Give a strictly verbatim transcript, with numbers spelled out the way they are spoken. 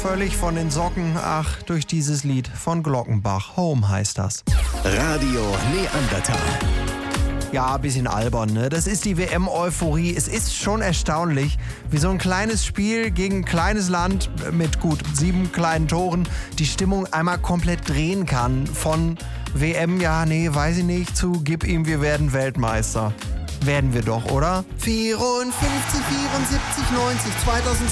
völlig von den Socken, ach, durch dieses Lied von Glockenbach. Home heißt das. Radio Neandertal. Ja, ein bisschen albern, ne? Das ist die W M-Euphorie. Es ist schon erstaunlich, wie so ein kleines Spiel gegen ein kleines Land mit gut sieben kleinen Toren die Stimmung einmal komplett drehen kann. Von W M, ja, nee, weiß ich nicht, zu gib ihm, wir werden Weltmeister. Werden wir doch, oder? vierundfünfzig, vierundsiebzig, neunzig, zweitausendsechs